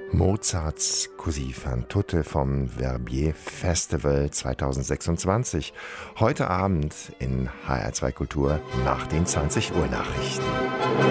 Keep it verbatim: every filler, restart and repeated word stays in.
Mozarts Così fan tutte vom Verbier Festival zweitausendsechsundzwanzig. Heute Abend in H R zwei Kultur nach den zwanzig Uhr Nachrichten.